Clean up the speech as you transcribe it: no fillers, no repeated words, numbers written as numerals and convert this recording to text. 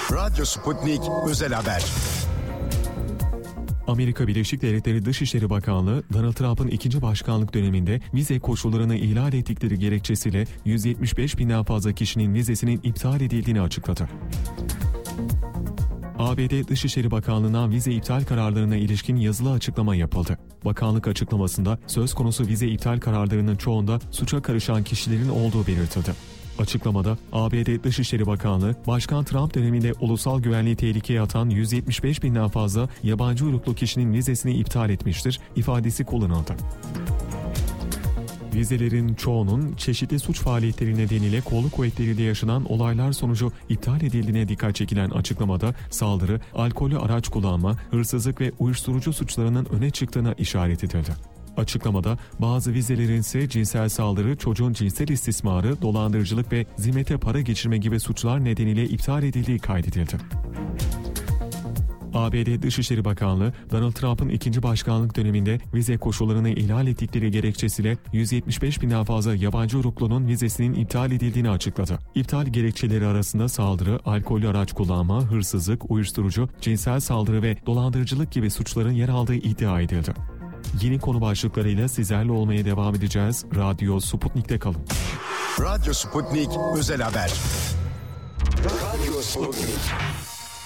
Radyo Sputnik Özel Haber. Amerika Birleşik Devletleri Dışişleri Bakanlığı, Donald Trump'ın ikinci başkanlık döneminde vize koşullarını ihlal ettikleri gerekçesiyle 175 binden fazla kişinin vizesinin iptal edildiğini açıkladı. ABD Dışişleri Bakanlığı'na vize iptal kararlarına ilişkin yazılı açıklama yapıldı. Bakanlık açıklamasında söz konusu vize iptal kararlarının çoğunda suça karışan kişilerin olduğu belirtildi. Açıklamada ABD Dışişleri Bakanlığı, Başkan Trump döneminde ulusal güvenliği tehlikeye atan 175 binden fazla yabancı uyruklu kişinin vizesini iptal etmiştir ifadesi kullanıldı. Vizelerin çoğunun çeşitli suç faaliyetleri nedeniyle kolluk kuvvetleriyle yaşanan olaylar sonucu iptal edildiğine dikkat çekilen açıklamada saldırı, alkollü araç kullanma, hırsızlık ve uyuşturucu suçlarının öne çıktığına işaret edildi. Açıklamada bazı vizelerin ise cinsel saldırı, çocuğun cinsel istismarı, dolandırıcılık ve zimmete para geçirme gibi suçlar nedeniyle iptal edildiği kaydedildi. ABD Dışişleri Bakanlığı, Donald Trump'ın ikinci başkanlık döneminde vize koşullarını ihlal ettikleri gerekçesiyle 175 binden fazla yabancı uyruklunun vizesinin iptal edildiğini açıkladı. İptal gerekçeleri arasında saldırı, alkollü araç kullanma, hırsızlık, uyuşturucu, cinsel saldırı ve dolandırıcılık gibi suçların yer aldığı iddia edildi. Yeni konu başlıklarıyla sizlerle olmaya devam edeceğiz. Radyo Sputnik'te kalın. Radyo Sputnik Özel Haber. Radyo Sputnik.